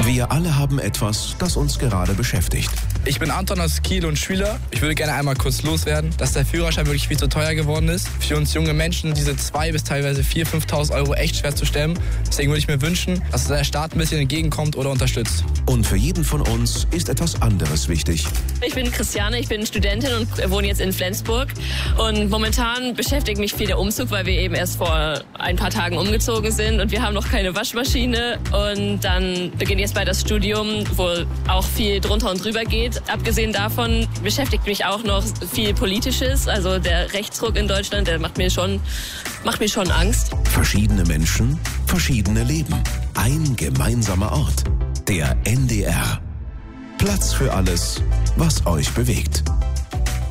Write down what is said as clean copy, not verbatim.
Wir alle haben etwas, das uns gerade beschäftigt. Ich bin Anton aus Kiel und Schüler. Ich würde gerne einmal kurz loswerden, dass der Führerschein wirklich viel zu teuer geworden ist. Für uns junge Menschen diese 2.000 bis teilweise 4.000, 5.000 Euro echt schwer zu stemmen. Deswegen würde ich mir wünschen, dass der Staat ein bisschen entgegenkommt oder unterstützt. Und für jeden von uns ist etwas anderes wichtig. Ich bin Christiane, ich bin Studentin und wohne jetzt in Flensburg. Und momentan beschäftigt mich viel der Umzug, weil wir eben erst vor ein paar Tagen umgezogen sind und wir haben noch keine Waschmaschine. Und dann beginnt jetzt bald das Studium, wo auch viel drunter und drüber geht. Abgesehen davon beschäftigt mich auch noch viel Politisches. Also der Rechtsruck in Deutschland, der macht mir schon Angst. Verschiedene Menschen, verschiedene Leben. Ein gemeinsamer Ort. Der NDR. Platz für alles, was euch bewegt.